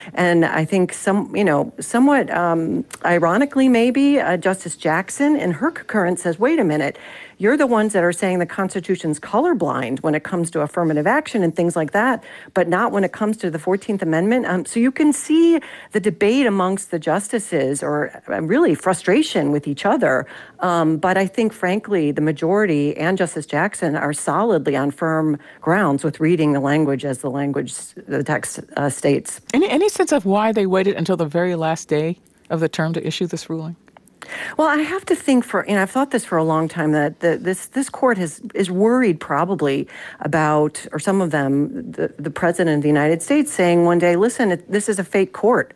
And I think somewhat ironically, maybe Justice Jackson in her concurrence says, wait a minute, you're the ones that are saying the Constitution's colorblind when it comes to affirmative action and things like that, but not when it comes to the 14th Amendment. So you can see the debate amongst the justices, or really frustration with each other. But I think, frankly, the majority and Justice Jackson are solidly on firm grounds with reading the language as the text states. Any sense of why they waited until the very last day of the term to issue this ruling? Well, I have to think I've thought this for a long time, that this court is worried probably about, or some of them, the president of the United States saying one day, listen, this is a fake court.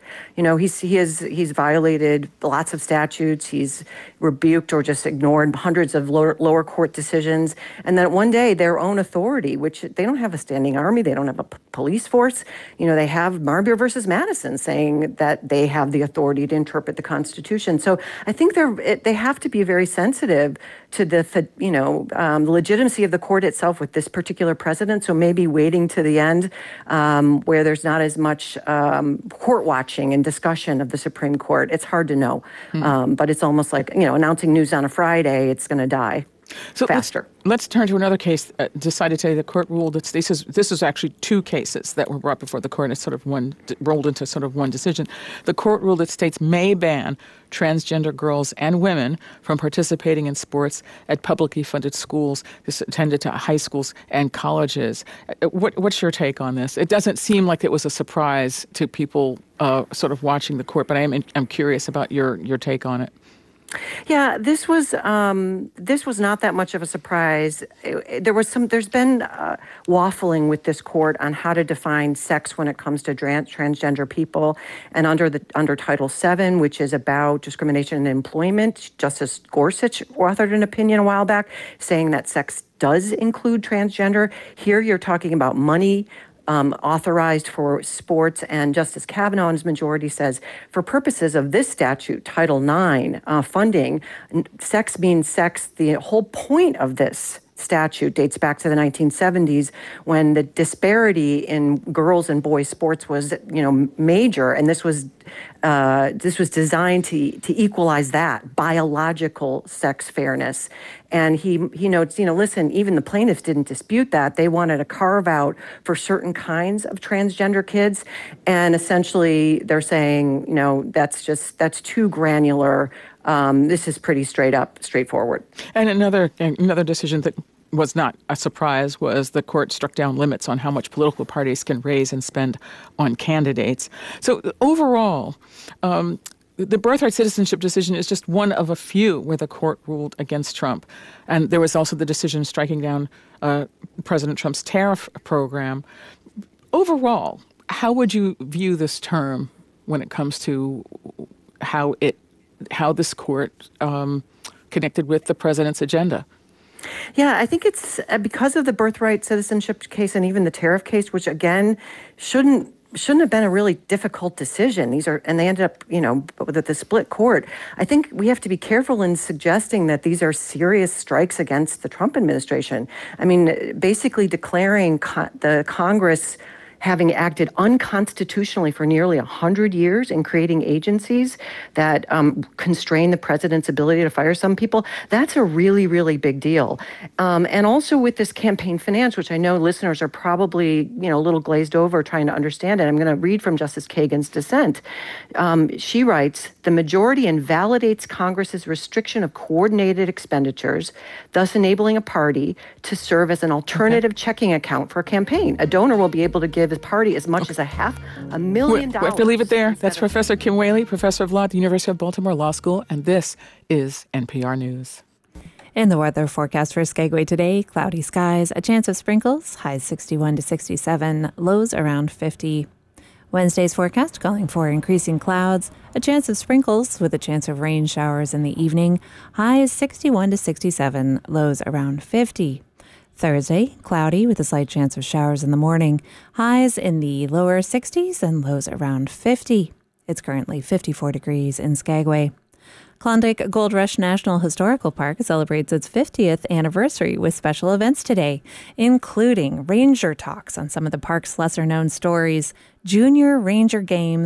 He's violated lots of statutes. He's rebuked or just ignored hundreds of lower court decisions. And then one day their own authority, which they don't have a standing army, they don't have a police force. They have Marbury versus Madison saying that they have the authority to interpret the Constitution. So I think they have to be very sensitive to the legitimacy of the court itself with this particular president. So maybe waiting to the end, where there's not as much court watching and discussion of the Supreme Court. It's hard to know, but it's almost like announcing news on a Friday. It's going to die. So faster. Let's turn to another case decided today. The court ruled that this is actually two cases that were brought before the court, and it's rolled into sort of one decision. The court ruled that states may ban transgender girls and women from participating in sports at publicly funded schools. This attended to high schools and colleges. What's your take on this? It doesn't seem like it was a surprise to people sort of watching the court, but I'm curious about your take on it. Yeah, this was not that much of a surprise. There's been waffling with this court on how to define sex when it comes to transgender people, and under Title VII, which is about discrimination in employment, Justice Gorsuch authored an opinion a while back saying that sex does include transgender. Here, you're talking about money. Authorized for sports, and Justice Kavanaugh and his majority says, for purposes of this statute, Title IX funding, sex means sex. The whole point of this statute dates back to the 1970s, when the disparity in girls and boys sports was, major, and this was designed to equalize that biological sex fairness. And he notes, listen, even the plaintiffs didn't dispute that. They wanted a carve out for certain kinds of transgender kids, and essentially they're saying, that's too granular. This is pretty straightforward. And another decision that was not a surprise was the court struck down limits on how much political parties can raise and spend on candidates. So overall, the birthright citizenship decision is just one of a few where the court ruled against Trump. And there was also the decision striking down President Trump's tariff program. Overall, how would you view this term when it comes to how this court connected with the president's agenda? Yeah, I think it's because of the birthright citizenship case and even the tariff case, which again shouldn't have been a really difficult decision. And they ended up, with the split court. I think we have to be careful in suggesting that these are serious strikes against the Trump administration. I mean, basically declaring the Congress having acted unconstitutionally for nearly 100 years in creating agencies that constrain the president's ability to fire some people, that's a really, really big deal. And also with this campaign finance, which I know listeners are probably, a little glazed over trying to understand it. I'm going to read from Justice Kagan's dissent. She writes, the majority invalidates Congress's restriction of coordinated expenditures, thus enabling a party to serve as an alternative checking account for a campaign. A donor will be able to give his party as much as $500,000. We have to leave it there. That's Professor Kim Whaley, professor of law at the University of Baltimore Law School, and this is NPR News. In the weather forecast for Skagway today, cloudy skies, a chance of sprinkles, highs 61 to 67, lows around 50. Wednesday's forecast calling for increasing clouds, a chance of sprinkles with a chance of rain showers in the evening, highs 61 to 67, lows around 50. Thursday, cloudy with a slight chance of showers in the morning, highs in the lower 60s and lows around 50. It's currently 54 degrees in Skagway. Klondike Gold Rush National Historical Park celebrates its 50th anniversary with special events today, including ranger talks on some of the park's lesser-known stories, junior ranger games,